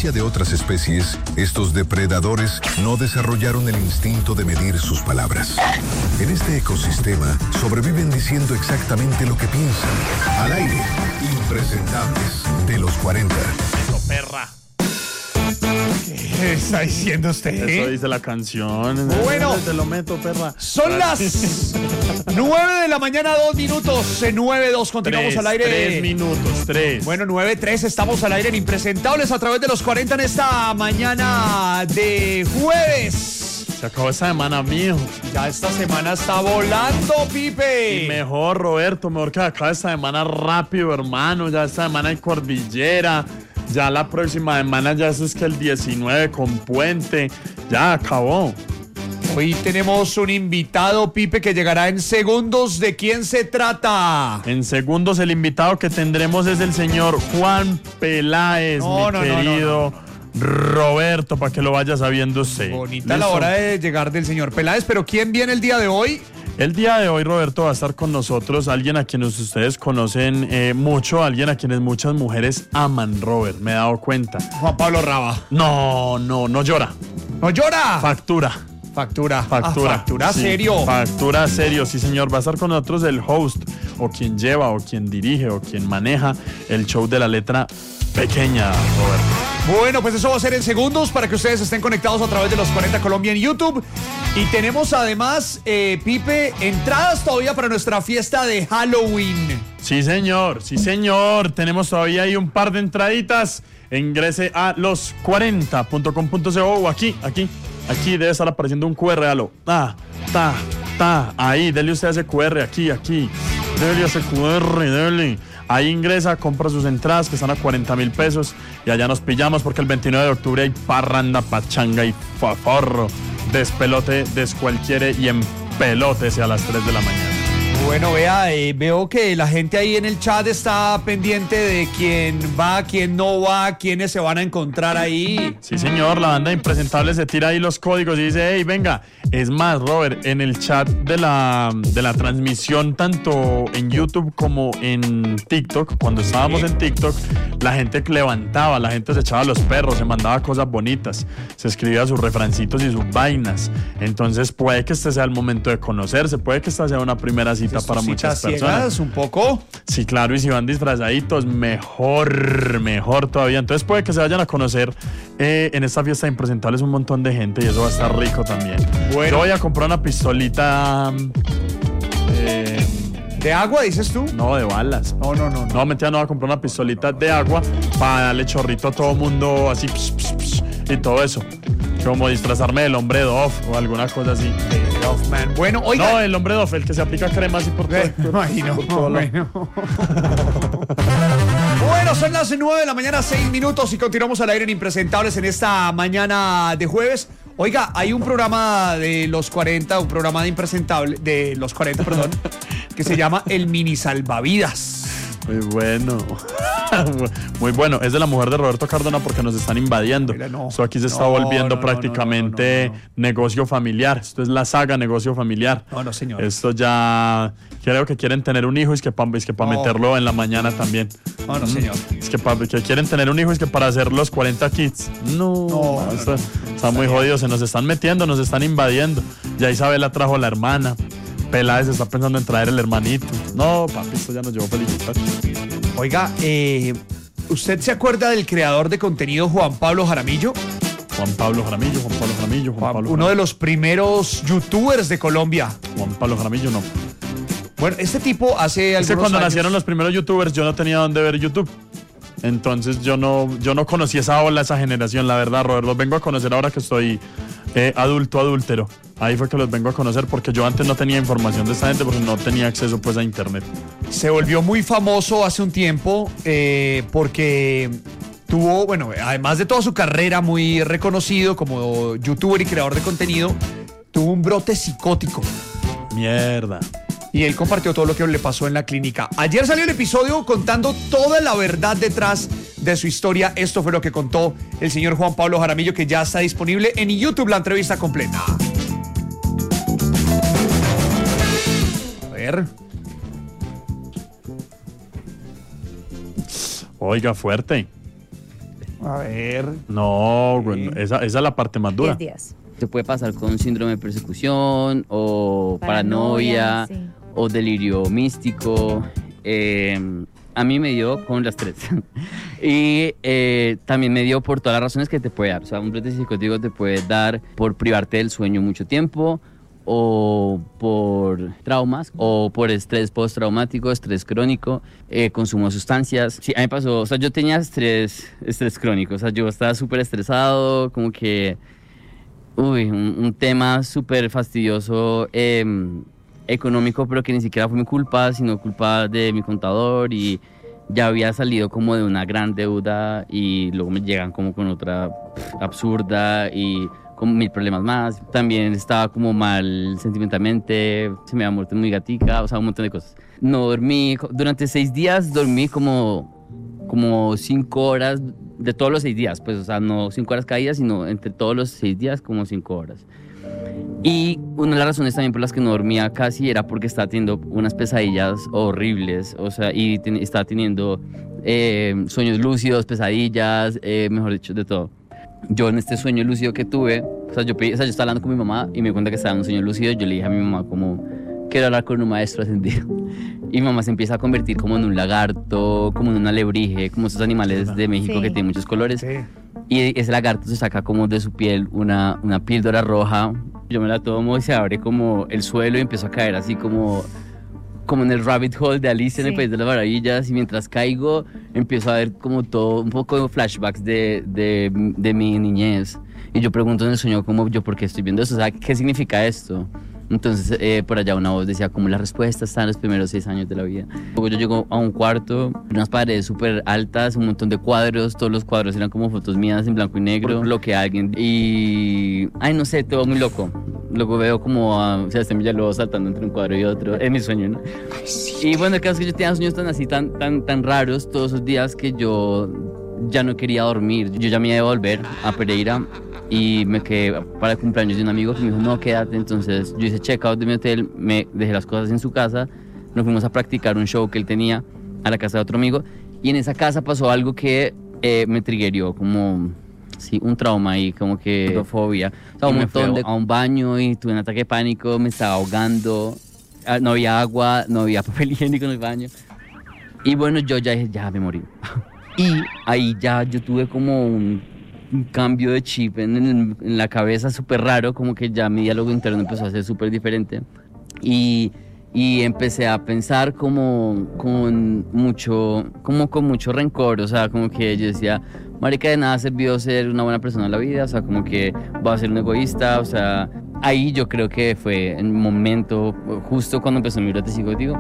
diferencia de otras especies, estos depredadores no desarrollaron el instinto de medir sus palabras. En este ecosistema sobreviven diciendo exactamente lo que piensan. Al aire, impresentables de los 40. Eso, perra. ¿Qué está diciendo usted? Eso dice la canción. Bueno, te lo meto, perra. Son las 9 de la mañana, 2 minutos. 9:02, continuamos al aire. 3 minutos, 3. Bueno, 9:03, estamos al aire en Impresentables a través de los 40 en esta mañana de jueves. Se acabó esta semana, mijo. Ya esta semana está volando, Pipe. Y mejor, Roberto, mejor que acabe esta semana rápido, hermano. Ya esta semana hay cordillera. Ya la próxima semana ya eso es que el 19 con puente. Ya acabó. Hoy tenemos un invitado, Pipe, que llegará en segundos. ¿De quién se trata? En segundos el invitado que tendremos es el señor Juan Peláez, querido Roberto, para que lo vaya sabiendo usted. Bonita la hora de llegar del señor Peláez, pero ¿quién viene el día de hoy? El día de hoy, Roberto, va a estar con nosotros alguien a quienes ustedes conocen mucho, alguien a quienes muchas mujeres aman, Robert, me he dado cuenta. Juan Pablo Raba. No llora. ¿No llora? Factura, sí. ¿Serio? Factura serio, sí señor. Va a estar con nosotros el host, o quien lleva, o quien dirige, o quien maneja el show de la letra pequeña, Roberto. Bueno, pues eso va a ser en segundos para que ustedes estén conectados a través de los 40 Colombia en YouTube. Y tenemos además, Pipe, entradas todavía para nuestra fiesta de Halloween. Sí señor. Tenemos todavía ahí un par de entraditas. Ingrese a los40.com.co o aquí debe estar apareciendo un QR. Ahí, dele usted ese QR, aquí. Dele ese QR, dele. Ahí ingresa, compra sus entradas que están a 40,000 pesos y allá nos pillamos porque el 29 de octubre hay parranda, pachanga y faforro. Despelote, descualquiere y empelótese a las 3 de la mañana. Bueno, veo que la gente ahí en el chat está pendiente de quién va, quién no va, quiénes se van a encontrar ahí. Sí, señor, la banda Impresentables se tira ahí los códigos y dice, hey, venga. Es más, Robert, en el chat de la transmisión, tanto en YouTube como en TikTok, cuando estábamos en TikTok, la gente levantaba, la gente se echaba los perros, se mandaba cosas bonitas, se escribía sus refrancitos y sus vainas. Entonces puede que este sea el momento de conocerse, puede que esta sea una primera cita para muchas personas. Ciegas, un poco. Sí, claro, y si van disfrazaditos, mejor todavía. Entonces puede que se vayan a conocer en esta fiesta de Impresentables un montón de gente y eso va a estar rico también. Bueno. Yo voy a comprar una pistolita. ¿De agua, dices tú? No, de balas. No, mentira, no voy a comprar una pistolita de agua para darle chorrito a todo mundo, así, y todo eso. Como disfrazarme del hombre Dove o alguna cosa así. Man. Bueno, oiga. No, el hombre Dove, el que se aplica crema así por todo. Bueno, son las 9 de la mañana, 6 minutos y continuamos al aire en Impresentables en esta mañana de jueves. Oiga, hay un programa de los 40, un programa de Impresentables, de los 40, perdón, que se llama El Mini Salvavidas. Muy bueno. Muy bueno. Es de la mujer de Roberto Cardona porque nos están invadiendo. Esto aquí se está volviendo prácticamente negocio familiar. Esto es la saga negocio familiar. No, señor. Esto ya creo que quieren tener un hijo y es que para meterlo en la mañana también. No, señor. Es que quieren tener un hijo y es que para hacer los 40 kids. No. Está muy jodido. Se nos están metiendo, nos están invadiendo. Ya Isabela trajo a la hermana. Peláez está pensando en traer el hermanito. No, papi, esto ya nos llevó felicidad. Oiga, ¿usted se acuerda del creador de contenido Juan Pablo Jaramillo? Juan Pablo Jaramillo. Uno de los primeros youtubers de Colombia. Juan Pablo Jaramillo, no. Bueno, este tipo hace algunos cuando años... nacieron los primeros youtubers, yo no tenía dónde ver YouTube. Entonces yo no conocí esa ola, esa generación, la verdad, Robert. Los vengo a conocer ahora que estoy adúltero. Ahí fue que los vengo a conocer porque yo antes no tenía información de esta gente porque no tenía acceso pues a internet. Se volvió muy famoso hace un tiempo porque tuvo, bueno, además de toda su carrera muy reconocido como youtuber y creador de contenido, tuvo un brote psicótico. Mierda. Y él compartió todo lo que le pasó en la clínica. Ayer salió el episodio contando toda la verdad detrás de su historia. Esto fue lo que contó el señor Juan Pablo Jaramillo, que ya está disponible en YouTube, la entrevista completa. A ver. Oiga, fuerte. A ver. No, güey, esa es la parte más dura. 10 días. Se puede pasar con síndrome de persecución o paranoia sí. o delirio místico. A mí me dio con las tres. Y también me dio por todas las razones que te puede dar. O sea, un brote psicótico te puede dar por privarte del sueño mucho tiempo, o por traumas, o por estrés postraumático, estrés crónico, consumo de sustancias. Sí, a mí me pasó, o sea, yo tenía estrés crónico. O sea, yo estaba súper estresado, como que... un tema súper fastidioso, económico, pero que ni siquiera fue mi culpa, sino culpa de mi contador, y ya había salido como de una gran deuda y luego me llegan como con otra absurda y con 1000 problemas más. También estaba como mal sentimentalmente, se me había muerto muy gatica, o sea, un montón de cosas. No dormí, durante 6 días dormí como 5 horas de todos los 6 días, pues, o sea, no 5 horas cada día, sino entre todos los 6 días como 5 horas. Y una de las razones también por las que no dormía casi era porque estaba teniendo unas pesadillas horribles, o sea, y estaba teniendo sueños lúcidos, pesadillas, mejor dicho, de todo. Yo en este sueño lúcido que tuve, o sea, yo estaba hablando con mi mamá y me di cuenta que estaba en un sueño lúcido. Yo le dije a mi mamá como, quiero hablar con un maestro ascendido. Y mi mamá se empieza a convertir como en un lagarto, como en un alebrije, como esos animales de México Sí. que tienen muchos colores. Sí. Y ese lagarto se saca como de su piel una píldora roja. Yo me la tomo y se abre como el suelo y empiezo a caer así como en el rabbit hole de Alicia en el Sí. País de las Maravillas. Y mientras caigo empiezo a ver como todo, un poco de flashbacks de mi niñez. Y yo pregunto en el sueño como yo, ¿por qué estoy viendo eso? O sea, ¿qué significa esto? Entonces, por allá una voz decía como la respuesta está en los primeros 6 años de la vida. Luego yo llego a un cuarto, unas paredes súper altas, un montón de cuadros, todos los cuadros eran como fotos mías en blanco y negro, lo que alguien, y... ay, no sé, todo muy loco. Luego veo como a Sebastián Villalobos saltando entre un cuadro y otro, es mi sueño, ¿no? Y bueno, el caso es que yo tenía sueños tan raros todos esos días que yo ya no quería dormir. Yo ya me iba a volver a Pereira y me quedé para el cumpleaños de un amigo que me dijo, no, quédate. Entonces yo hice check-out de mi hotel, me dejé las cosas en su casa, nos fuimos a practicar un show que él tenía a la casa de otro amigo, y en esa casa pasó algo que me triggerió, como sí, un trauma y como que fobia. O sea, un montón a un baño y tuve un ataque de pánico, me estaba ahogando, no había agua, no había papel higiénico en el baño. Y bueno, yo ya dije, ya me morí. Y ahí ya yo tuve como un cambio de chip en la cabeza súper raro, como que ya mi diálogo interno empezó a ser súper diferente. Y empecé a pensar como con mucho rencor, o sea, como que yo decía, marica, de nada sirvió ser una buena persona en la vida, o sea, como que voy a ser un egoísta, o sea, ahí yo creo que fue el momento, justo cuando empezó mi brote psicótico.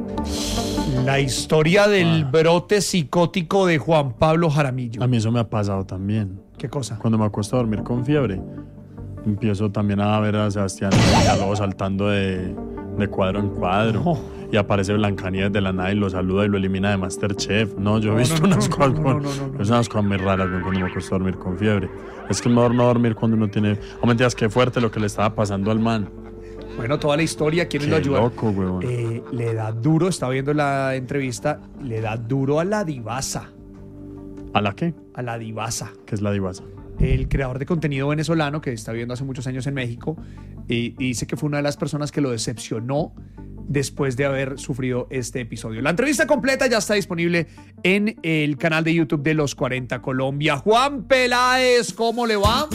La historia del brote psicótico de Juan Pablo Jaramillo. A mí eso me ha pasado también. ¿Qué cosa? Cuando me acuesto a dormir con fiebre, empiezo también a ver a Sebastián Villalobos saltando de cuadro en cuadro. No. Y aparece Blancanieves de la nada y lo saluda y lo elimina de Masterchef. No, yo he visto unas cosas unas cosas muy raras cuando me acuesto a dormir con fiebre. Es que es mejor no dormir cuando uno tiene... Oh, mentiras, qué fuerte lo que le estaba pasando al man. Bueno, toda la historia, ¿quiénes Qué lo ayudan? loco, huevón. Le da duro, estaba viendo la entrevista, le da duro a la divasa. ¿A la qué? A la divasa. ¿Qué es la divasa? El creador de contenido venezolano que está viviendo hace muchos años en México, y dice que fue una de las personas que lo decepcionó después de haber sufrido este episodio. La entrevista completa ya está disponible en el canal de YouTube de Los 40 Colombia. Juan Peláez, ¿cómo le va?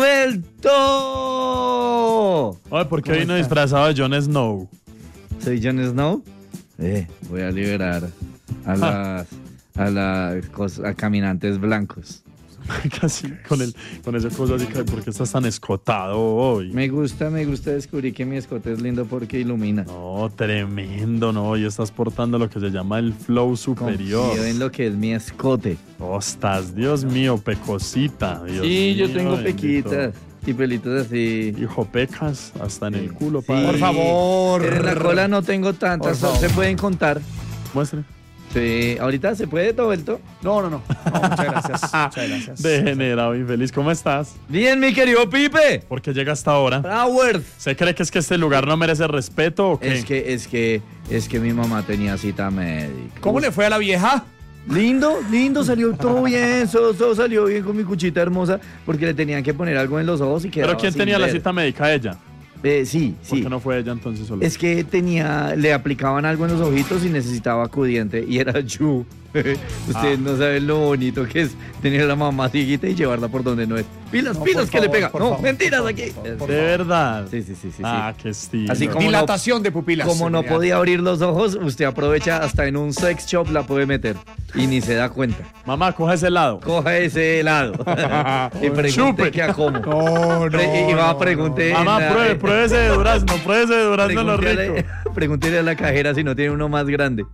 ¡Dovelto! Oye, ¿por qué vino disfrazado de Jon Snow? ¿Soy Jon Snow? Voy a liberar a a caminantes blancos. Casi con esa cosa así, ¿por qué estás tan escotado hoy? Me gusta descubrir que mi escote es lindo porque ilumina. No, tremendo, no, hoy estás portando lo que se llama el flow superior. Confío en lo que es mi escote. Ostras, Dios mío, pecosita. Dios Sí, yo mío, tengo bendito. pequitas y pelitos así. Hijo, pecas hasta en el culo, Sí. padre. Por favor. Pero en la cola no tengo tantas, Por favor. se pueden contar. Muestre. Sí, ahorita se puede, Dovelto. No, muchas gracias. Muchas gracias. Degenerado, infeliz, ¿cómo estás? Bien, mi querido Pipe. ¿Por qué llega hasta ahora? Howard. ¿Se cree que es que este lugar no merece respeto o qué? Es que mi mamá tenía cita médica. ¿Cómo le fue a la vieja? Lindo, salió todo bien, todo salió bien con mi cuchita hermosa, porque le tenían que poner algo en los ojos y quedaba ¿Pero quién sin tenía la ver. cita médica? Ella. Sí. ¿Por qué no fue ella entonces solo? Es que le aplicaban algo en los ojitos y necesitaba acudiente, y era yo. Ustedes no saben lo bonito que es tener a la mamá cieguita y llevarla por donde no es. Pilas, No, pilas por que le favor, pega. por No, favor, mentiras por aquí. favor, ¿De verdad? Sí. Ah, qué estilo. Así como Dilatación de pupilas. Como no Genial. podía abrir los ojos, usted aprovecha hasta en un sex shop la puede meter y ni se da cuenta. Mamá, coge ese lado. Coja ese helado y pregunte Chupe. que a cómo. No, Y va a pregunte. Mamá, pruebe ese de durazno, pruebe ese de durazno lo rico. Pregúntele a la cajera si no tiene uno más grande.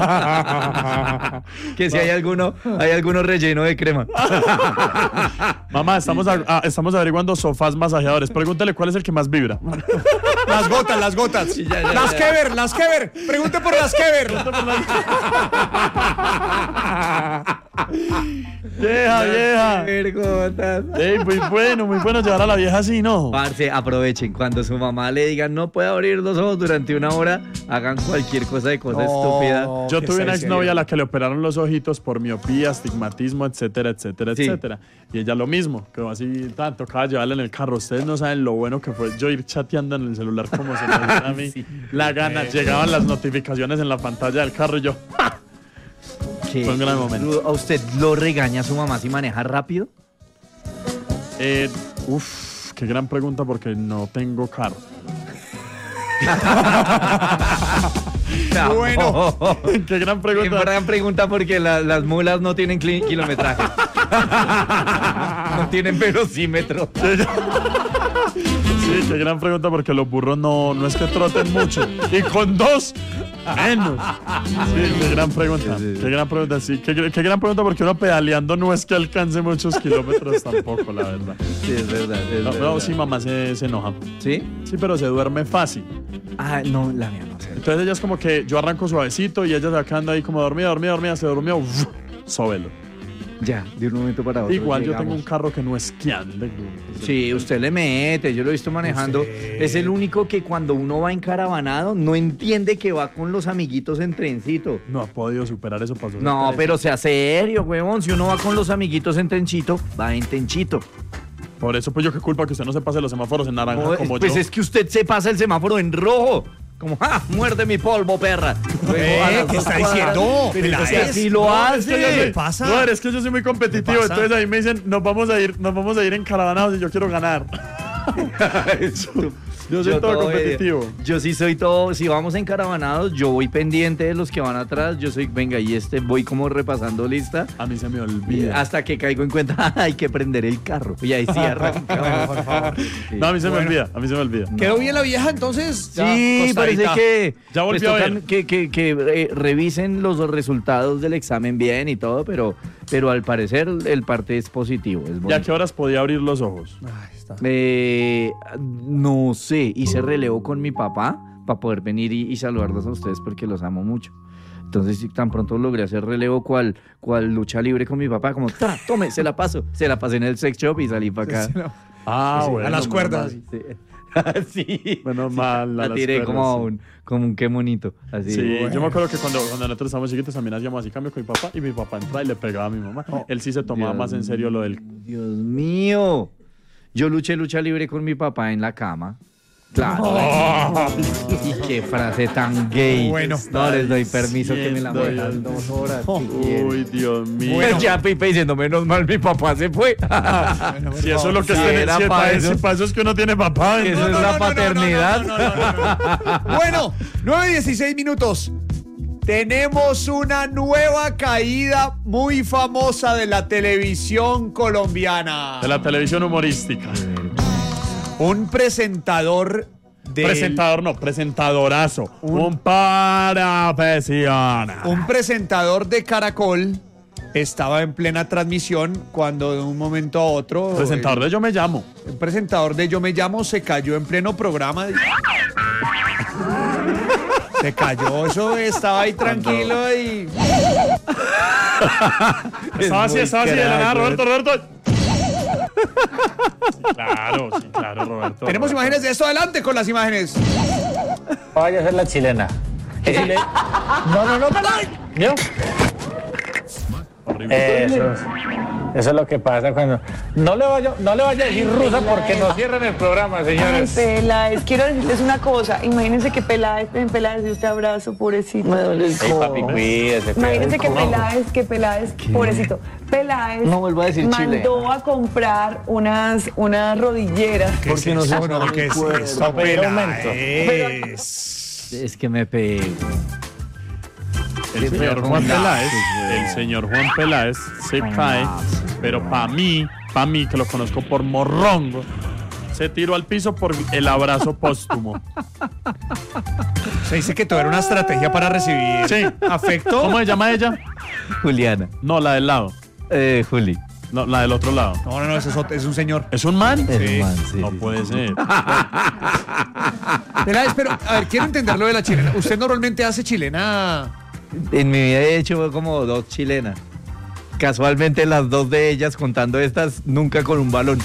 Que si hay alguno relleno de crema. Mamá, estamos averiguando sofás masajeadores. Pregúntele cuál es el que más vibra. Las gotas. Ya. Las Kever. Pregunte por las Kever. Vieja. Vergotas. Ey, muy bueno llevar a la vieja así, ¿no? Parce, aprovechen. Cuando su mamá le diga no puede abrir los ojos durante una hora, hagan cualquier cosa de cosa estúpida. Yo tuve una exnovia a la que le operaron los ojitos por miopía, astigmatismo, etcétera. Sí. Y ella lo mismo, que así, tocaba llevarla en el carro. Ustedes no saben lo bueno que fue yo ir chateando en el celular como se me diera a mí la gana. Llegaban las notificaciones en la pantalla del carro y yo, ¡ja! ¿Qué? Fue un gran momento. ¿A usted lo regaña su mamá si maneja rápido? Qué gran pregunta porque no tengo carro. Bueno. Qué gran pregunta. Gran pregunta porque las mulas no tienen kilometraje. No tienen velocímetro. Sí, qué gran pregunta porque los burros no es que troten mucho. Y con dos, menos. Sí, qué gran pregunta. Sí. Qué gran pregunta, sí. Qué gran pregunta porque uno pedaleando no es que alcance muchos kilómetros tampoco, la verdad. Sí, es verdad. No, sí, mamá se enoja. ¿Sí? Sí, pero se duerme fácil. Ah, no, la mía no sé. Entonces ella es como que yo arranco suavecito y ella se acá anda ahí como dormida, se durmió, sóbelo. Ya, de un momento para otro. Igual yo llegamos. tengo un carro que no es Kian. Sí, usted le mete, yo lo he visto manejando. Es el único que cuando uno va encaravanado no entiende que va con los amiguitos en trencito. No ha podido superar eso. Pasó No, pero sea serio, huevón. Si uno va con los amiguitos en trenchito, va en tenchito. Por eso, pues yo qué culpa que usted no se pase los semáforos en naranja No, como pues yo. es que usted se pasa el semáforo en rojo. Como, ¡ja! Muerde mi polvo, perra. ¿Qué está diciendo? Pero Peláez. es que así lo hace. ¿Qué pasa? No, es que yo soy muy competitivo, ¿Qué pasa? entonces ahí me dicen, nos vamos a ir en caravanados y yo quiero ganar. Yo soy todo competitivo. Yo sí soy todo, si vamos encaravanados, yo voy pendiente de los que van atrás, yo soy, venga, y voy como repasando lista. A mí se me olvida. Hasta que caigo en cuenta, hay que prender el carro. Y ahí sí arranca. Por favor. Sí. No, a mí se me olvida. ¿Quedó bien la vieja entonces? Sí, parece que Ya volvió a ver. que revisen los resultados del examen bien y todo, pero al parecer el parte es positivo. Es ¿Y a bonito. qué horas podía abrir los ojos? Ahí está. No sé, hice relevo con mi papá para poder venir y saludarlos a ustedes porque los amo mucho. Entonces, si tan pronto logré hacer relevo cual lucha libre con mi papá, como, tome, se la pasé en el sex shop y salí para acá. Ah, bueno. a las cuerdas. Sí. Menos mal. a La las tiré cuerdas, como un qué bonito. Así. Sí, yo me acuerdo que cuando nosotros estábamos chiquitos también hacíamos así cambio con mi papá y mi papá entraba y le pegaba a mi mamá. Él sí se tomaba Dios más en serio lo del... Dios mío. Yo luché lucha libre con mi papá en la cama. Claro. Y qué frase tan gay. Bueno. No les doy permiso que me la Diciendo, muevan Dios. 2 horas. si quieren. Uy, Dios mío. Bueno. Ya Pipe diciendo, menos mal mi papá se fue. Si eso es lo que Si era si pa' eso. para eso es que uno tiene papá. Eso ¿no? es la paternidad. No. Bueno, 9:16 minutos. Tenemos una nueva caída muy famosa de la televisión colombiana. De la televisión humorística. Un presentador de... Presentadorazo. Un profesional. Un presentador de Caracol estaba en plena transmisión cuando de un momento a otro... Presentador de Yo Me Llamo. Un presentador de Yo Me Llamo se cayó en pleno programa. Se cayó, eso estaba ahí tranquilo y... Estaba así, de la nada, crack, Roberto. Sí, claro, Roberto. Tenemos imágenes de esto, adelante con las imágenes. Vaya a ser la chilena. No, perdón. ¿Vio? Horrible. Eso es lo que pasa cuando... No le vaya a decir rusa porque nos cierran el programa, Ay, señores. Peláez, quiero decirles una cosa. Imagínense que Peláez dio este abrazo, pobrecito. Me duele el Ey, codo. papi, cuídese. Imagínense que Peláez, pobrecito. Peláez No vuelva a decir mandó chilena. a comprar unas rodilleras. Porque no se No, ¿qué es eso, Pedir aumento. Peláez? Es que me pego. El señor Juan Peláez se cae, pero para mí, que lo conozco por morrongo, se tiró al piso por el abrazo póstumo. Se dice que todo era una estrategia para recibir Sí. afecto. ¿Cómo se llama ella? Juliana. No, la del lado. Juli. No, la del otro lado. No, ese es un señor. ¿Es un man? Es man, sí, No sí, puede ser. Peláez, pero, a ver, quiero entender lo de la chilena. ¿Usted normalmente hace chilena? En mi vida he hecho como 2 chilenas. Casualmente las 2 de ellas, contando estas, nunca con un balón.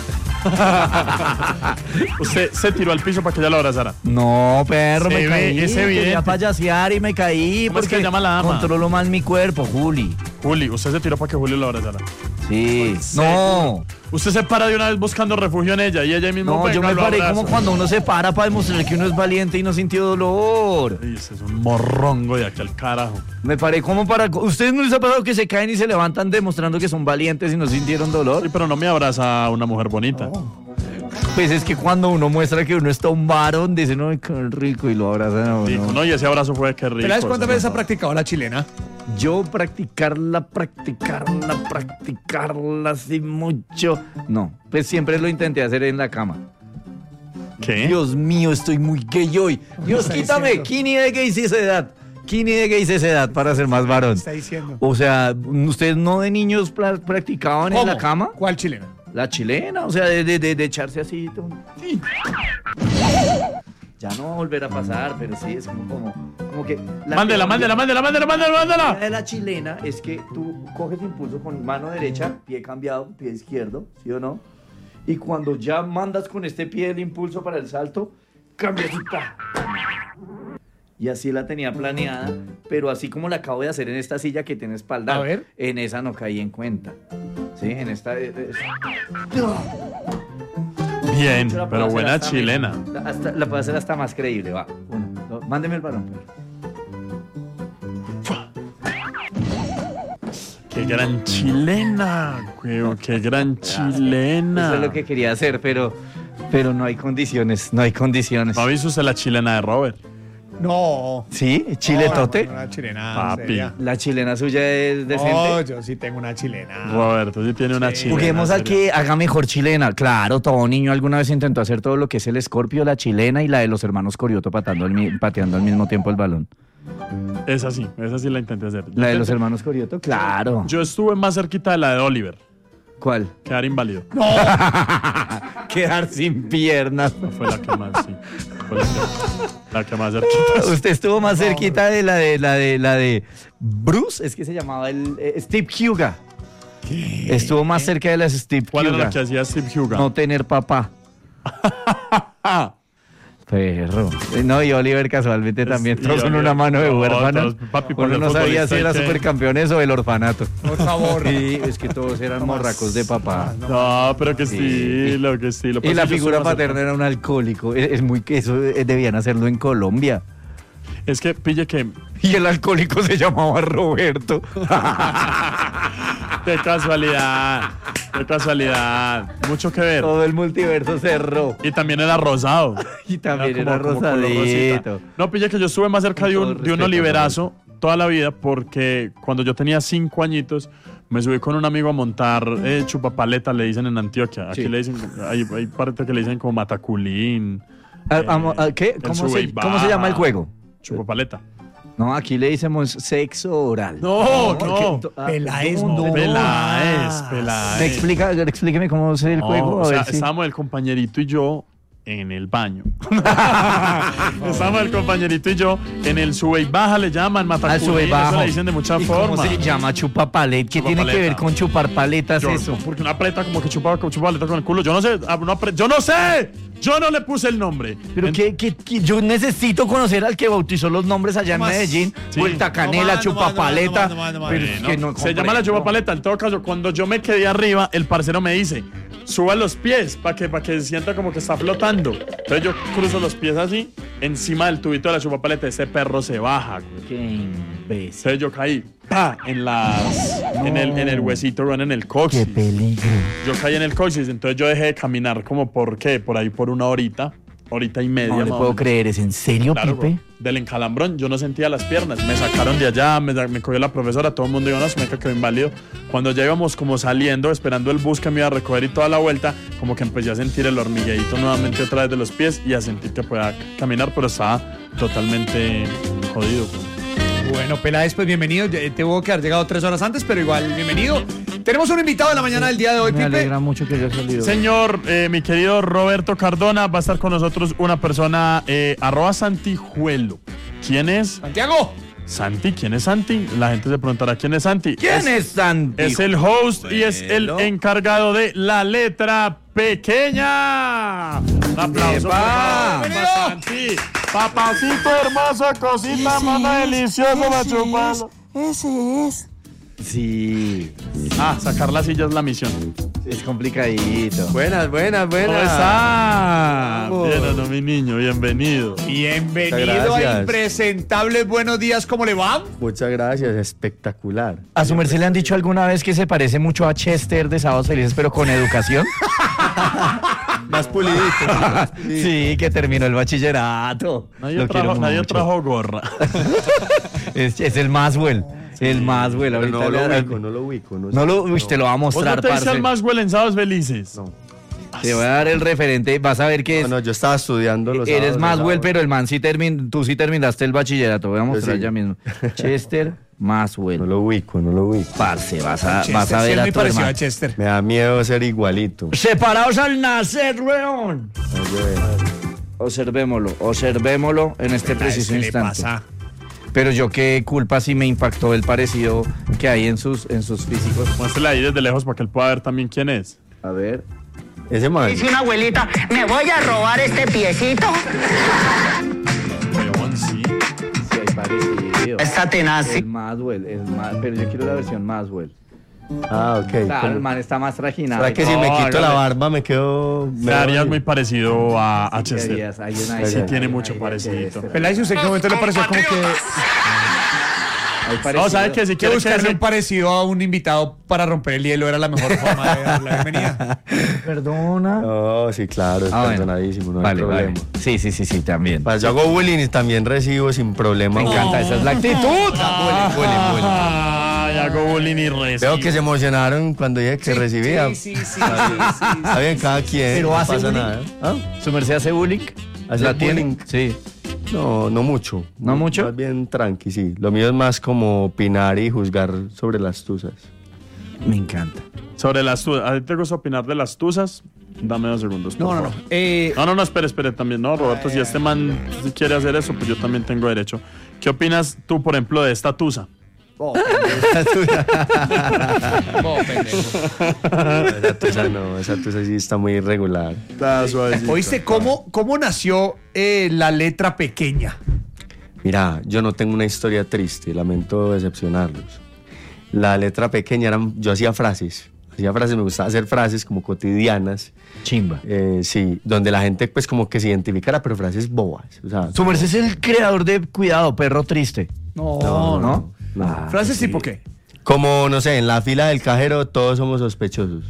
Usted se tiró al piso para que ella lo abrazara. No, perro, Se me ve, caí. es evidente. Quería payasear y me caí ¿Cómo es que porque se llama la dama? controlo mal mi cuerpo, Juli. Juli, usted se tiró para que Julio lo abrazara. Sí. Seguro. No. Usted se para de una vez buscando refugio en ella y ella mismo No, yo venga, me lo paré abraza. como cuando uno se para demostrar que uno es valiente y no sintió dolor. Ay, ese es un morrongo de aquí al carajo. Me paré como para... ¿Ustedes no les ha pasado que se caen y se levantan demostrando que son valientes y no sintieron dolor? Sí, pero no me abraza a una mujer bonita. Pues es que cuando uno muestra que uno está un varón, dicen, ¡ay, qué rico! Y lo abrazan a uno. Dijo, no, y ese abrazo fue que rico. Peláez, ¿cuántas ese veces ha no. practicado la chilena? Yo practicarla así mucho. No, pues siempre lo intenté hacer en la cama. ¿Qué? Dios mío, estoy muy gay hoy. Dios, está quítame. diciendo? ¿Quién ni de que hice esa edad? ¿Quién ni de que hice esa edad para ser más varón? Está diciendo. O sea, ¿ustedes no de niños practicaban en la cama? ¿Cuál chilena? La chilena, o sea, de echarse así. Sí. Ya no va a volver a pasar, pero sí, es como que... Mándela. La de la chilena es que tú coges impulso con mano derecha, pie cambiado, pie izquierdo, ¿sí o no? Y cuando ya mandas con este pie el impulso para el salto, cambias y ¡ta! Y así la tenía planeada, pero así como la acabo de hacer en esta silla que tiene espalda, A ver. en esa no caí en cuenta. Sí, en esta... Bien, Yo la puedo pero hacer buena hasta chilena. la puedo hacer hasta más creíble, va. 1, 2, mándeme el balón. Qué gran chilena, güey, qué gran chilena. Eso es lo que quería hacer, pero no hay condiciones, no hay condiciones. ¿No ha visto usted la chilena de Robert? No. ¿Sí? ¿Chiletote? No, una chilena. Papi. seria. ¿La chilena suya es decente? No, yo sí tengo una chilena. Roberto sí tiene una Sí. chilena. Juguemos a seria. que haga mejor chilena. Claro, todo niño alguna vez intentó hacer todo lo que es el escorpio, la chilena y la de los hermanos Corioto pateando al mismo tiempo el balón. Esa sí la intenté hacer. ¿La de los hermanos Corioto? Claro. Yo estuve más cerquita de la de Oliver. ¿Cuál? Quedar inválido. Quedar sin piernas. Fue la que más, sí. Fue la que más cerquita. Usted estuvo más cerquita de la de Bruce, es que se llamaba el Steve Huga. Estuvo más cerca de la de Steve ¿Cuál era Huga. la que hacía Steve Huga? No tener papá. Perro. No, y Oliver casualmente también. y Todos son Oliver. una mano de No, huérfana. todos, papi, por Uno el no sabía futbolista si era hay que- supercampeones o el orfanato. Por favor. Sí, es que todos eran morracos de papá. No, pero qué estilo, qué estilo. Y Pues la sí, yo figura soy más paterna era un alcohólico. Es muy que eso debían hacerlo en Colombia. Es que pille que. Y el alcohólico se llamaba Roberto. Qué casualidad. Qué casualidad. Mucho que ver. Todo el multiverso cerró. Y también era rosado. Y también como- era como color rosadito. rosita. No, pille que yo estuve más cerca de Con un, todo de un respeto, oliverazo toda la vida porque cuando yo tenía 5 añiñitos me subí con un amigo a montar chupapaleta, le dicen en Antioquia. Aquí Sí. le dicen, hay parte que le dicen como mataculín. ¿Qué? el ¿Cómo sube y se llama el baja. juego? Chupapaleta. No, aquí le decimos sexo oral. No, no. Peláez, ¿dónde? no. Peláez. Explíqueme cómo es el No, juego. o A sea, ver si... estábamos el compañerito y yo en el baño. Estamos el compañerito y yo en el sube y baja, le llaman, Al mataculín, sube y bajo. eso le dicen de mucha ¿Y forma. ¿Cómo se llama? Chupapalet. ¿Qué tiene que ver con chupar paletas eso? Porque una paleta como que chupa paleta con el culo. Yo no sé, yo no sé. Yo no le puse el nombre. Pero que yo necesito conocer al que bautizó los nombres allá en Medellín. Sí. Vuelta canela, chupapaleta. Pero es que no se llama la chupapaleta. En todo caso, cuando yo me quedé arriba, el parcero me dice, suba los pies para que sienta como que está flotando. Entonces yo cruzo los pies así, encima del tubito de la chupapaleta. Ese perro se baja, güey. Qué imbécil. Entonces yo caí, ¡pa! en el huesito, güey, en el coxis. Qué peligro. Yo caí en el coxis, entonces yo dejé de caminar como por ahí por una horita y media. No le más puedo o menos. creer, ¿es en serio, Claro, Pipe? güey. Del encalambrón, yo no sentía las piernas. Me sacaron de allá, me cogió la profesora, todo el mundo dijo, no, se me quedó inválido. Cuando ya íbamos como saliendo, esperando el bus que me iba a recoger y toda la vuelta, como que empecé a sentir el hormigueito nuevamente otra vez de los pies y a sentir que podía caminar, pero estaba totalmente jodido, güey. Bueno, Peláez, pues bienvenido. Tengo que haber llegado 3 horas antes, pero igual, bienvenido. Tenemos un invitado en la mañana del día de hoy, Me Pipe. alegra mucho que haya salido. Señor, mi querido Roberto Cardona, va a estar con nosotros una persona, @Santijuelo. ¿Quién es? Santiago. Santi, ¿quién es Santi? La gente se preguntará quién es Santi. ¿Quién es Santi? Es el host y es el encargado de la letra pequeña. Un aplauso para Santi. Papacito hermoso, cosita, mano deliciosa, la chupalo. Sí, Sacar la silla es la misión. es complicadito. Buenas. ¿Cómo está? Vamos. Bien, ¿o no, mi niño? Bienvenido. Bienvenido Muchas a gracias. Impresentables. Buenos días, ¿cómo le va? Muchas gracias, espectacular. ¿A su merced le han dicho alguna vez que se parece mucho a Chester de Sábados Felices, pero con educación? Más pulidito. Sí, que terminó el bachillerato. Nadie trajo gorra. Es el Maswell. El Maswell. Pero Ahorita no lo ubico. te lo va a ¿Vos no mostrar, te dices parce. al más en Sábados Felices? No. Te voy a dar el referente. Vas a ver que es. No, yo estaba estudiando los Eres sábados, Maswell, los pero el man tú sí terminaste el bachillerato. Voy a mostrar sí. ya mismo. Chester Maswell. No lo ubico. Parce, vas a Chester, sí, ver es a muy tu parecido hermano. a Chester. Me da miedo ser igualito. Separados al nacer, weón. Oye, Observémoslo en este preciso ¿Qué le instante. pasa? Pero yo qué culpa si me impactó el parecido que hay en sus físicos. Muéstrele ahí desde lejos para que él pueda ver también quién es. A ver. ese man. Dice una abuelita, me voy a robar este piecito. Weón, sí. Sí, hay parecido. Está tenaz. El Maswell, pero yo quiero la versión Maswell. Ah, ok. Claro, el man está más trajinado. ¿Será que si me No, quito la hágale. barba me quedo... Le darías muy parecido a Chester. Sí, tiene mucho parecido. Peláez, ¿usted en qué momento le pareció como que No, ¿sabe qué? Si que quiere buscarle que un parecido a un invitado para romper el hielo era la mejor forma de dar la bienvenida? Perdona. No, sí, claro, es Bueno. perdonadísimo, no hay Vale, problema. vale. Sí, también. Pues yo hago bullying y también recibo sin problema. Me encanta, esa es la actitud. Ay, hago bullying y recibo. Veo que se emocionaron cuando dije que recibía. Sí. Está bien, cada quien. Pero no hace pasa bullying. nada. ¿Ah? ¿Su merced hace bullying? ¿Hace ¿La tiene? bullying? Sí. No, no mucho. ¿No mucho? Más bien tranqui, sí. Lo mío es más como opinar y juzgar sobre las tusas. Me encanta. Sobre las tuzas. ¿A ti te gusta opinar de las tuzas? Dame 2 segundos. por No. favor. No, espere también. No, Roberto, si este man quiere hacer eso, pues yo también tengo derecho. ¿Qué opinas tú, por ejemplo, de esta tusa? Esa tusa sí está muy irregular. ¿Oíste cómo nació la letra pequeña? Mira, yo no tengo una historia triste, lamento decepcionarlos. La letra pequeña yo hacía frases, me gustaba hacer frases como cotidianas. Chimba. Sí, donde la gente pues como que se identificara, pero frases bobas. O sea, Su merced es el creador de Cuidado, perro triste. No. no. ¿Frases tipo qué? Como, no sé, en la fila del cajero todos somos sospechosos.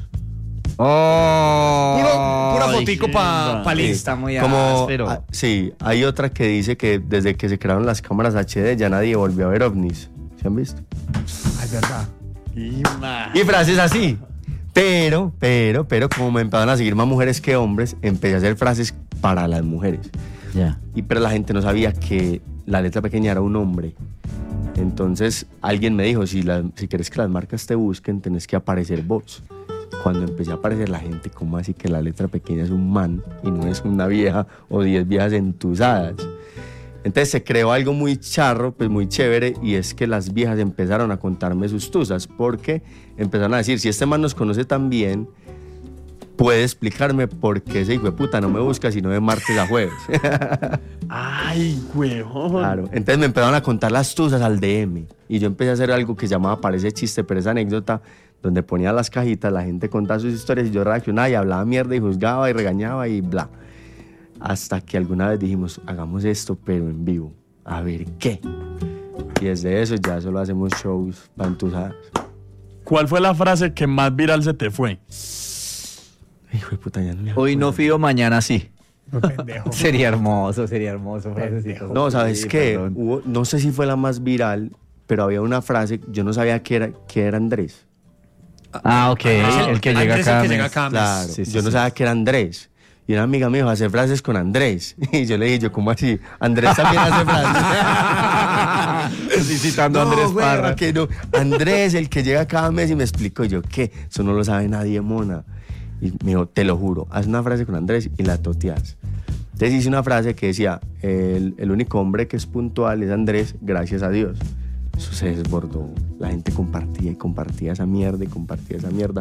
Pura fotico chimba. pa' Sí, lista. Está muy como, áspero. sí, hay otra que dice que desde que se crearon las cámaras HD ya nadie volvió a ver ovnis. ¿Se han visto? Es verdad. Y frases así. Pero, como me empezaron a seguir más mujeres que hombres, empecé a hacer frases para las mujeres. Ya. Pero la gente no sabía que la letra pequeña era un hombre. Entonces alguien me dijo, si quieres que las marcas te busquen, tenés que aparecer vos. cuando empecé a aparecer la gente, ¿cómo así que la letra pequeña es un man y no es una vieja o 10 viejas entusadas? Entonces se creó algo muy charro, pues muy chévere, y es que las viejas empezaron a contarme sus tusas, porque empezaron a decir, si este man nos conoce tan bien, puede explicarme por qué ese hijo de puta no me busca sino de martes a jueves. Ay, huevón. Claro. Entonces me empezaron a contar las tusas al DM, y yo empecé a hacer algo que llamaba Parece Chiste, pero esa anécdota, donde ponía las cajitas, la gente contaba sus historias y yo reaccionaba y hablaba mierda y juzgaba y regañaba y bla. Hasta que alguna vez dijimos, hagamos esto pero en vivo, a ver qué. Y desde eso ya solo hacemos shows pantusadas. ¿Cuál fue la frase que más viral se te fue? Hijo de puta, ya no me Hoy no acuerdo. fío, mañana sí. Pendejo. Sería hermoso frasecito. No, ¿sabes Sí, qué? perdón. No sé si fue la más viral, pero había una frase, yo no sabía que era Andrés. Ah, ok, el que llega Andrés, acá. el que llega cada mes. Claro, Sí, sí, yo no sí. sabía que era Andrés. Y una amiga me dijo, hacer frases con Andrés. Y yo le dije, ¿cómo así? Andrés también hace frases. Sí, citando a Andrés güey, Parra. que no. Andrés, el que llega cada mes, y me explicó. Y yo, ¿qué? Eso no lo sabe nadie, mona. Y me dijo, te lo juro, haz una frase con Andrés y la toteas. Entonces hice una frase que decía, el único hombre que es puntual es Andrés, gracias a Dios. Eso se desbordó. La gente compartía y compartía esa mierda y compartía esa mierda.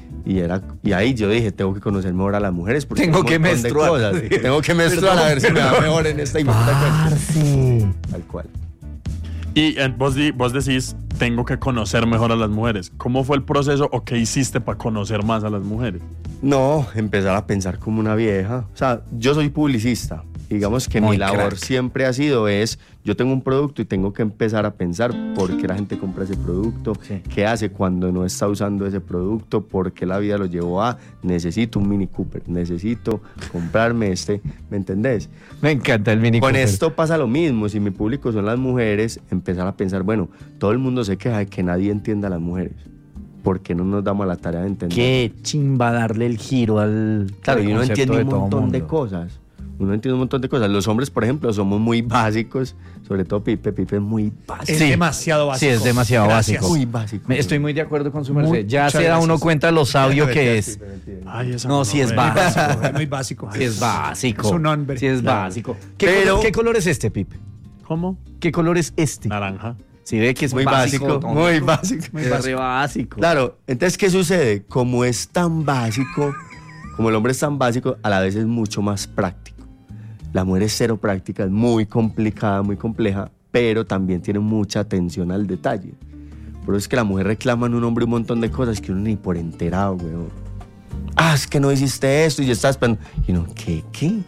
Y ahí yo dije, tengo que conocer mejor a las mujeres porque Tengo hay un que montón de menstruar. cosas. Tengo que menstruar a ver si me va mejor en esta cuenta. Tal cual. Y vos decís, tengo que conocer mejor a las mujeres. ¿Cómo fue el proceso o qué hiciste para conocer más a las mujeres? No, empezar a pensar como una vieja. O sea, yo soy publicista. Digamos que Muy mi labor crack. siempre ha sido yo tengo un producto y tengo que empezar a pensar por qué la gente compra ese producto, Sí. qué hace cuando no está usando ese producto, por qué la vida lo llevó a necesito un Mini Cooper, necesito comprarme ¿me entendés? Me encanta el Mini Con Cooper. esto pasa lo mismo, si mi público son las mujeres, empezar a pensar, bueno, todo el mundo se queja de que nadie entienda a las mujeres. ¿Por qué no nos damos la tarea de entender? Qué chimba darle el giro al Claro, y uno concepto entiende de un todo montón de mundo. cosas. Uno entiende un montón de cosas. Los hombres, por ejemplo, somos muy básicos. Sobre todo Pipe. Pipe es muy básico. Es demasiado básico. Sí, es demasiado Gracias. básico. Muy básico. Estoy muy de acuerdo con su merced. Ya Muchas se da uno gracias. cuenta lo sabio que es. Ay, esa No, sí es gonorrea. básico. Es muy básico. Sí es básico. Es un hombre. Sí es Claro. básico. Pero- ¿Qué color es este, Pipe? ¿Cómo? ¿Qué color es este? Naranja. Si ve que es Muy básico. tonto. Muy básico. Es re básico. Claro, entonces, ¿qué sucede? Como es tan básico, como el hombre es tan básico, a la vez es mucho más práctico. La mujer es cero práctica, es muy complicada, muy compleja, pero también tiene mucha atención al detalle. Por eso es que la mujer reclama en un hombre un montón de cosas que uno ni por enterado, weón. Ah, es que no hiciste esto y yo estaba esperando. Y uno, ¿qué?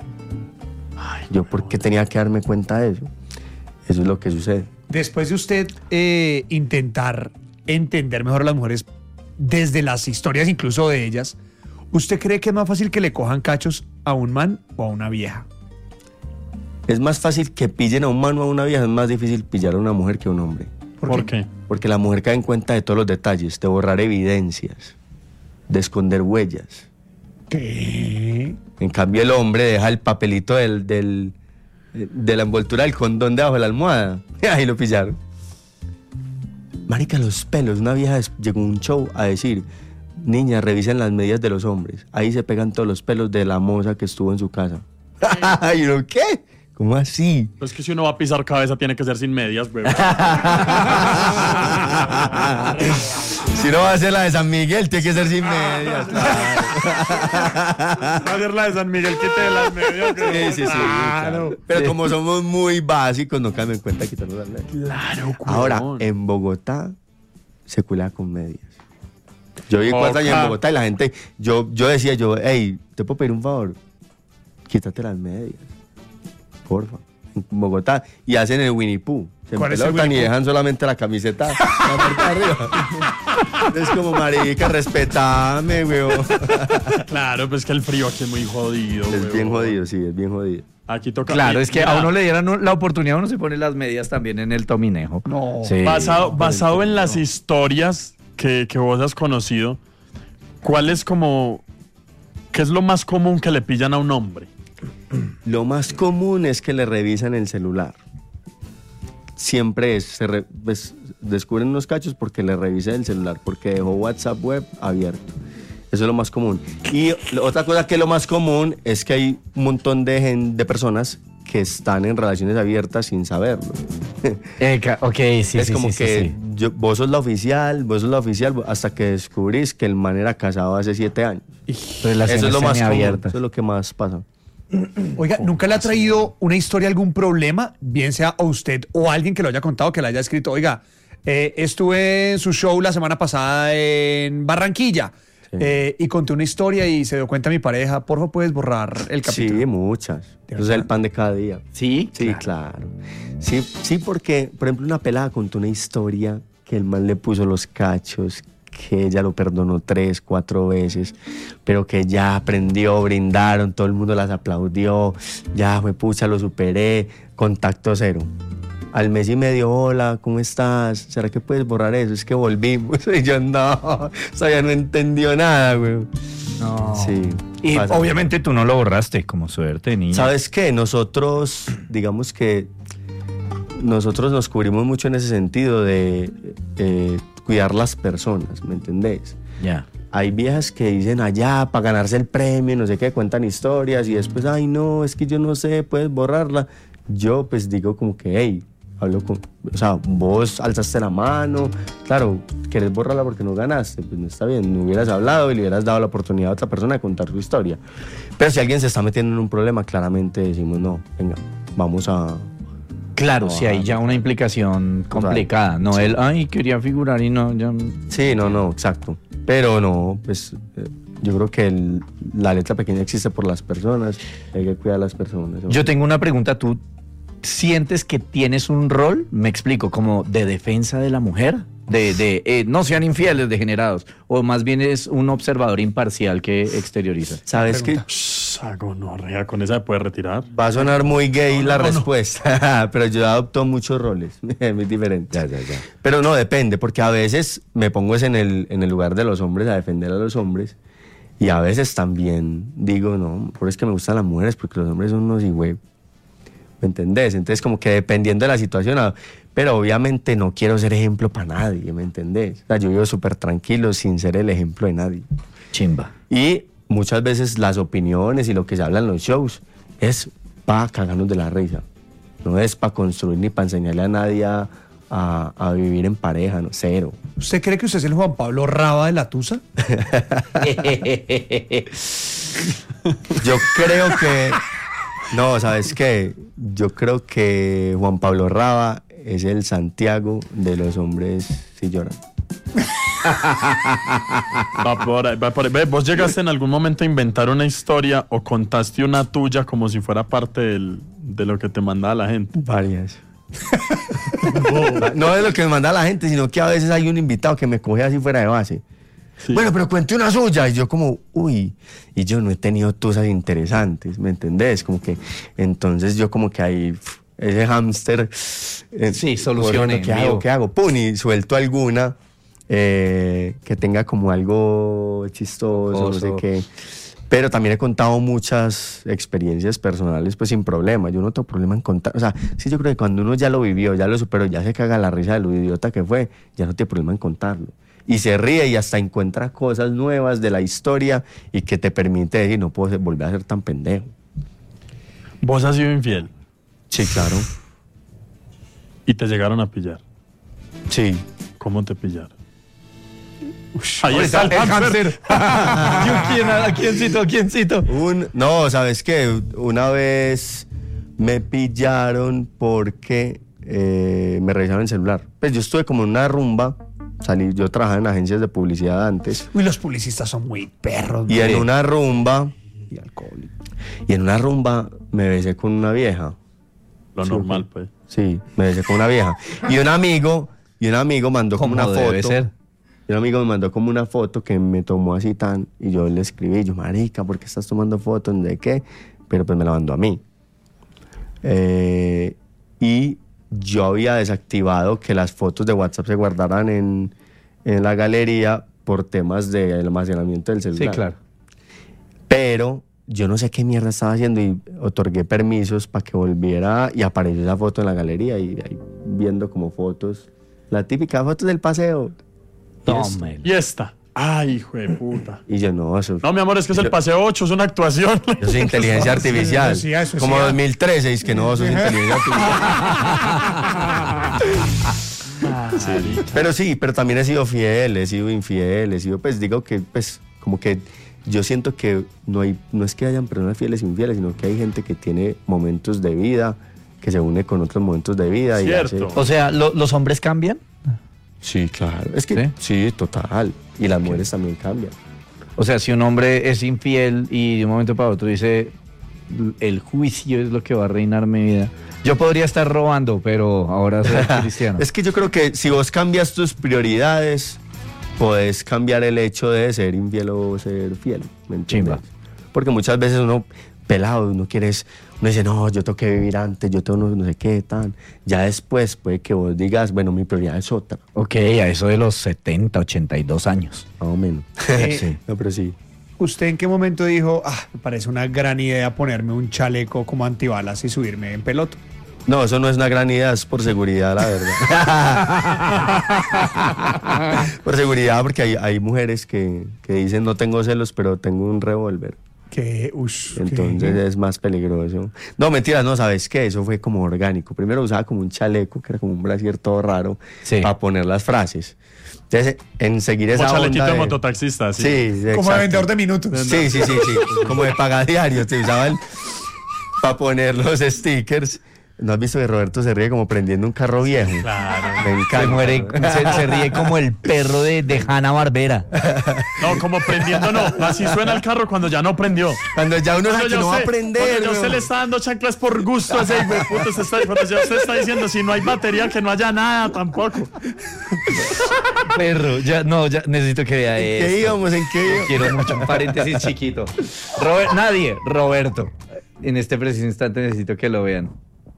Ay, ¿yo por qué tenía que darme cuenta de eso? Eso es lo que sucede. Después de usted intentar entender mejor a las mujeres desde las historias incluso de ellas, ¿usted cree que es más fácil que le cojan cachos a un man o a una vieja? Es más fácil que pillen a un man o a una vieja, es más difícil pillar a una mujer que a un hombre. ¿Por qué? Porque la mujer cae en cuenta de todos los detalles, de borrar evidencias, de esconder huellas. ¿Qué? En cambio el hombre deja el papelito de la envoltura del condón debajo de la almohada. Ahí lo pillaron. Marica, los pelos. Una vieja llegó a un show a decir, niña, revisen las medidas de los hombres. Ahí se pegan todos los pelos de la moza que estuvo en su casa. ¿Y uno qué? ¿Cómo así? Pues que si uno va a pisar cabeza tiene que ser sin medias, güey. Si no va a ser la de San Miguel, tiene que ser sin medias. Va a ser la de San Miguel, quite las medias. güey. Sí. Claro. Pero como somos muy básicos, no caen en cuenta quitarnos las medias. Claro, Ahora, huevón. en Bogotá se cuela con medias. Yo viví 4 años Oca. en Bogotá y la gente, yo decía, hey, ¿te puedo pedir un favor? Quítate las medias, porfa. En Bogotá, y hacen el Winnie Pooh. Se ¿Cuál es el empelotan y Winnie Pooh? dejan solamente la camiseta, la parte de arriba. Es como, marica, respetame, weón. Claro, pues que el frío aquí es muy jodido, Es huevón. bien jodido, sí, es bien jodido. Aquí toca. Claro, es que Mira, a uno le dieran la oportunidad, uno se pone las medias también en el tominejo. No. Sí. basado en las historias que vos has conocido, ¿cuál es como. ¿Qué es lo más común que le pillan a un hombre? Lo más común es que le revisan el celular. Siempre descubren unos cachos porque le revisan el celular, porque dejó WhatsApp web abierto. Eso es lo más común. Y otra cosa que es lo más común es que hay un montón de personas que están en relaciones abiertas sin saberlo. Ok, sí, es sí, como sí, que sí. vos sos la oficial, hasta que descubrís que el man era casado hace 7 años. Relaciones Eso es lo más común, semiabiertas. eso es lo que más pasa. Oiga, ¿nunca le ha traído una historia, algún problema? Bien sea a usted o a alguien que lo haya contado, que le haya escrito, oiga, estuve en su show la semana pasada en Barranquilla. Y conté una historia y se dio cuenta mi pareja, por favor, ¿puedes borrar el capítulo? Sí, muchas. Eso es el pan de cada día. ¿Sí? Sí, claro. Sí, porque, por ejemplo, una pelada contó una historia que el man le puso los cachos, que ella lo perdonó 3, 4 veces, pero que ya aprendió, brindaron, todo el mundo las aplaudió, ya fue pucha, lo superé, contacto cero. Al mes y medio, hola, ¿cómo estás? ¿Será que puedes borrar eso? Es que volvimos. Y yo, no, todavía no entendió nada, güey. No. Sí. Y pasa. obviamente tú no lo borraste, como suerte, niña. ¿Sabes qué? Nosotros, digamos que nosotros nos cubrimos mucho en ese sentido de cuidar las personas, ¿me entendés? Ya. Hay viejas que dicen allá para ganarse el premio, no sé qué, cuentan historias y después, ay, no, es que yo no sé, puedes borrarla. Yo pues digo como que, hey, hablo con, o sea, vos alzaste la mano, claro, querés borrarla porque no ganaste, pues no está bien, no hubieras hablado y le hubieras dado la oportunidad a otra persona de contar su historia. Pero si alguien se está metiendo en un problema, claramente decimos, no, venga, vamos a... Claro, si hay ya una implicación complicada, no sí. él, ay, quería figurar y no, ya... Sí, no, exacto. Pero no, pues yo creo que la letra pequeña existe por las personas, hay que cuidar a las personas. Yo tengo una pregunta, ¿tú sientes que tienes un rol, me explico, como de defensa de la mujer? De no sean infieles, degenerados, o más bien es un observador imparcial que exterioriza. ¿Sabes qué? Gonorrea, con esa puede retirar. Va a sonar muy gay la respuesta, pero yo adopto muchos roles, muy diferentes. Ya. Pero no, depende, porque a veces me pongo en el lugar de los hombres a defender a los hombres, y a veces también digo, no, por eso es que me gustan las mujeres, porque los hombres son unos higüey. ¿Me entendés? Entonces como que dependiendo de la situación, pero obviamente no quiero ser ejemplo para nadie, ¿me entendés? O sea, yo vivo súper tranquilo sin ser el ejemplo de nadie. Chimba. Y muchas veces las opiniones y lo que se habla en los shows es para cagarnos de la risa. No es para construir ni para enseñarle a nadie a vivir en pareja, no, cero. ¿Usted cree que usted es el Juan Pablo Raba de la Tusa? Yo creo que... No, ¿sabes qué? Yo creo que Juan Pablo Raba es el Santiago de los hombres si lloran. Va por ahí. Ve, ¿vos llegaste en algún momento a inventar una historia o contaste una tuya como si fuera parte de lo que te mandaba la gente? Varias. No es lo que me manda la gente, sino que a veces hay un invitado que me coge así fuera de base. Sí. Bueno, pero cuente una suya. Y yo como, uy, y yo no he tenido tusas interesantes, ¿me entendés? Como que, entonces yo como que ahí, ese hámster... sí, solucione. ¿Qué hago? Pum, y suelto alguna que tenga como algo chistoso, no sé qué. Pero también he contado muchas experiencias personales, pues sin problema. Yo no tengo problema en contar. O sea, sí, yo creo que cuando uno ya lo vivió, ya lo superó, ya se caga la risa de lo idiota que fue, ya no tiene problema en contarlo. Y se ríe y hasta encuentra cosas nuevas de la historia y que te permite decir, no puedo volver a ser tan pendejo. ¿Vos has sido infiel? Sí, claro. ¿Y te llegaron a pillar? Sí. ¿Cómo te pillaron? Ahí está el cáncer. ¿A quién cito? No, ¿sabes qué? Una vez me pillaron porque me revisaron el celular. Pues yo estuve como en una rumba. Yo trabajaba en agencias de publicidad antes. Uy, los publicistas son muy perros. Y en una rumba... Y en una rumba me besé con una vieja. Lo normal, pues. Sí, me besé con una vieja. Y un amigo mandó como una debe foto. ser. Y un amigo me mandó como una foto que me tomó así tan... Y yo le escribí, yo, marica, ¿por qué estás tomando fotos? ¿De qué? Pero pues me la mandó a mí. Y yo había desactivado que las fotos de WhatsApp se guardaran en la galería por temas de almacenamiento del celular. Sí, claro. Pero yo no sé qué mierda estaba haciendo y otorgué permisos para que volviera y apareció esa foto en la galería y ahí viendo como fotos, la típica foto del paseo. Y esta. Ay, hijo de puta. Y yo, no, eso... No, mi amor, es que es el paseo 8, es una actuación. Yo soy inteligencia artificial. Eso sí, eso sí. Como 2013, es que no, sos inteligencia artificial. Sí. Pero también he sido fiel, he sido infiel, pues digo que, pues, como que yo siento que no es que hayan personas fieles e infieles, sino que hay gente que tiene momentos de vida, que se une con otros momentos de vida. Cierto. Y hace... O sea, ¿los hombres cambian? Sí, claro. Es que sí, total. Y las mujeres también cambian. O sea, si un hombre es infiel y de un momento para otro dice, el juicio es lo que va a reinar mi vida. Yo podría estar robando, pero ahora soy cristiano. Es que yo creo que si vos cambias tus prioridades, podés cambiar el hecho de ser infiel o ser fiel. ¿Me entiendes? Chimba. Porque muchas veces uno, pelado, uno dice, no, yo tengo que vivir antes, yo tengo no sé qué, tan. Ya después puede que vos digas, bueno, mi prioridad es otra. Ok, a eso de los 70, 82 años. Más o menos. Sí. No, pero sí. ¿Usted en qué momento dijo, me parece una gran idea ponerme un chaleco como antibalas y subirme en peloto? No, eso no es una gran idea, es por seguridad, la verdad. Por seguridad, porque hay mujeres que dicen, no tengo celos, pero tengo un revólver. Entonces es más peligroso. No, mentiras, no, ¿sabes qué? Eso fue como orgánico. Primero usaba como un chaleco, que era como un brasier todo raro, para poner las frases. Entonces, en seguir esa onda chalequito de mototaxista, sí. Como exacto. de vendedor de minutos. Sí. Como de pagadiario. Se usaban para poner los stickers. ¿No has visto que Roberto se ríe como prendiendo un carro viejo? Claro. Me encanta. Se ríe como el perro de Hanna-Barbera. No, como prendiendo no. Así suena el carro cuando ya no prendió. Cuando ya uno sabe que no va a prender. Cuando ya usted le está dando chanclas por gusto a ese hijo de puta, cuando ya usted está diciendo, si no hay batería, que no haya nada tampoco. Perro, ya necesito que vea eso. ¿En qué íbamos? Quiero mucho. Un paréntesis chiquito. Roberto. En este preciso instante necesito que lo vean.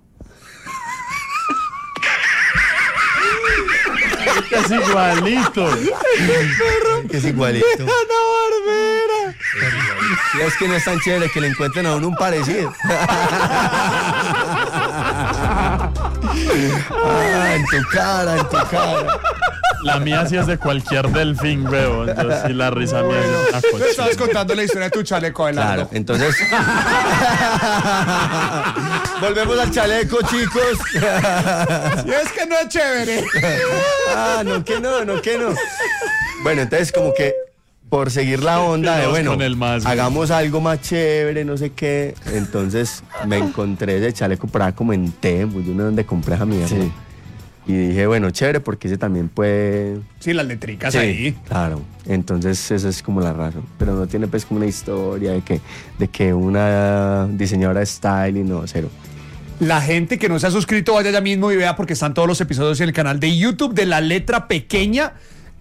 Es igualito. Es igualito. Hanna-Barbera. Y es que no es tan chévere que le encuentren a uno un parecido. En tu cara. La mía sí es de cualquier delfín, weón. Entonces sí, la risa mía es una Tú cochina. estabas contando la historia de tu chaleco de Claro, entonces... Volvemos al chaleco, chicos. Y es que no es chévere. No que no. Bueno, entonces como que por seguir la onda de, bueno, hagamos algo más chévere, no sé qué. Entonces me encontré ese chaleco por ahí como en Temo, yo no sé dónde compré esa mierda. Sí. Y dije, bueno, chévere, porque ese también puede... Sí, las letricas ahí. Claro, entonces esa es como la razón. Pero no tiene pues como una historia de que una diseñadora de styling, no, cero. La gente que no se ha suscrito, vaya ya mismo y vea, porque están todos los episodios en el canal de YouTube de La Letra Pequeña.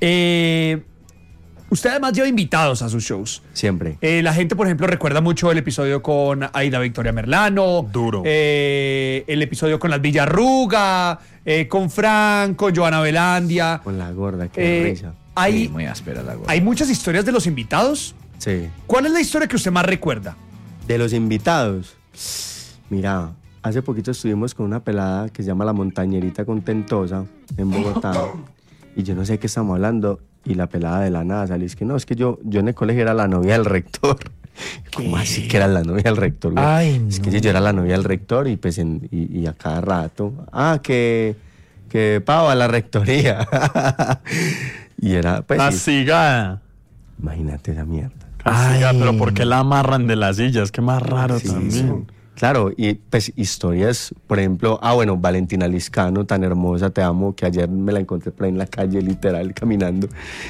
Usted además lleva invitados a sus shows. Siempre. La gente, por ejemplo, recuerda mucho el episodio con Aida Victoria Merlano. Duro. El episodio con las Villarruga, con Frank, con Joana Velandia. Con la gorda, qué risa. Sí, muy áspera la gorda. Hay muchas historias de los invitados. Sí. ¿Cuál es la historia que usted más recuerda? De los invitados. Mira, hace poquito estuvimos con una pelada que se llama La Montañerita Contentosa en Bogotá. Y yo no sé de qué estamos hablando. Y la pelada de la nada salió. Es que no, es que yo en el colegio era la novia del rector. ¿Cómo así que era la novia del rector? Ay, es que yo era la novia del rector y pues y a cada rato. Que pava la rectoría. Y era pues. Castigada. Imagínate esa mierda. Castigada, pero ¿por qué la amarran de las sillas? Qué más raro también. Sí. Claro, y pues historias, por ejemplo, Valentina Liscano, tan hermosa, te amo, que ayer me la encontré por ahí en la calle, literal, caminando.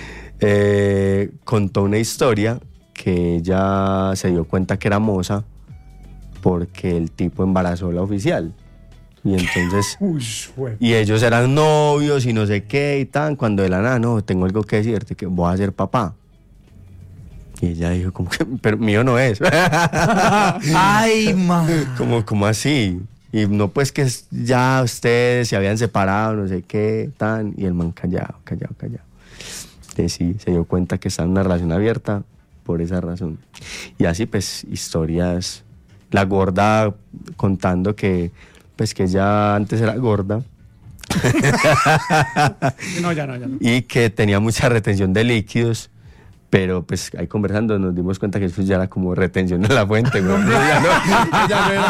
Contó una historia que ella se dio cuenta que era moza porque el tipo embarazó a la oficial. Y entonces, y ellos eran novios y no sé qué y tan, cuando de la nada, no, tengo algo que decirte, que voy a ser papá. Y ella dijo, como que, pero mío no es. Ay, man. Como así. Y no, pues que ya ustedes se habían separado, no sé qué, tan. Y el man callado. Entonces sí, se dio cuenta que está en una relación abierta por esa razón. Y así, pues, historias. La gorda contando que, pues, que ella antes era gorda. No, ya no. Y que tenía mucha retención de líquidos. Pero pues ahí conversando nos dimos cuenta que eso ya era como retención de la fuente, güey. Ya no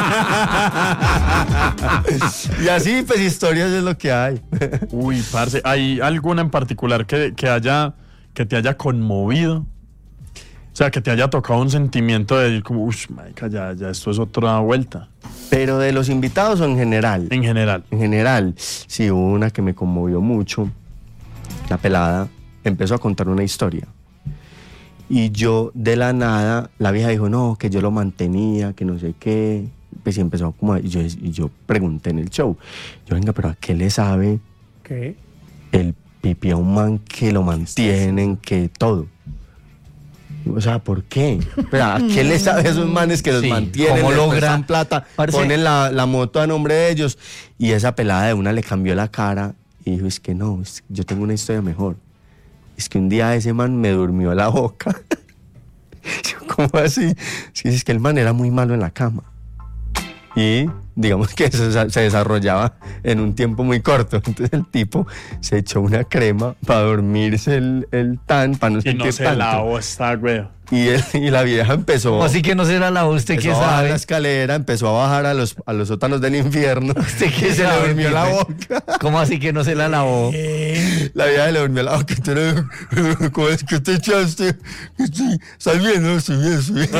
era. Y así, pues historias es lo que hay. Uy, parce, ¿hay alguna en particular que te haya conmovido? O sea, que te haya tocado un sentimiento de decir como, uff, marica, ya esto es otra vuelta. Pero de los invitados o en general. En general. En general, sí, hubo una que me conmovió mucho. La pelada empezó a contar una historia. Y yo, de la nada, la vieja dijo, no, que yo lo mantenía, que no sé qué. Pues y empezó como y yo pregunté en el show. Yo, venga, pero ¿a qué le sabe ¿Qué? el pipí a un man que lo mantienen, que todo? O sea, ¿por qué? Pero ¿a qué le sabe a esos manes que los mantienen, ¿cómo les logra? prestan plata, ponen la moto a nombre de ellos? Y esa pelada de una le cambió la cara y dijo, es que no, yo tengo una historia mejor. Es que un día ese man me durmió la boca. ¿Cómo así? Sí, es que el man era muy malo en la cama. Y digamos que eso se desarrollaba en un tiempo muy corto. Entonces el tipo se echó una crema para dormirse el tan, para no Y sentir no se tanto. lavó esta, güey. Y la vieja empezó. Así que no se la lavó usted, empezó ¿qué a bajar sabe? la escalera, empezó a bajar a los sótanos del infierno. ¿Usted y qué se le sabe, durmió la pibe? boca. ¿Cómo así que no se la lavó? La vieja le durmió la boca. Entonces, ¿cómo es que te echaste? Estoy saliendo, estoy bien.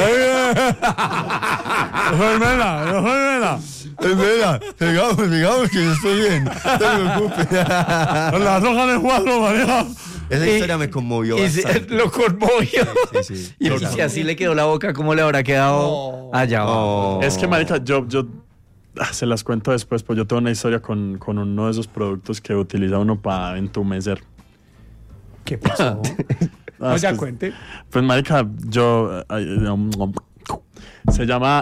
Déjamela. Espera, digamos que yo estoy bien. No te preocupes. La roja de cuadro, maneja. Esa historia me conmovió bastante. Lo conmovió. Sí. Y si así le quedó la boca, ¿cómo le habrá quedado allá abajo? Es que, marica, yo se las cuento después, pues yo tengo una historia con uno de esos productos que utiliza uno para entumecer. ¿Qué pasó? No, ya cuente. Pues, marica, se llama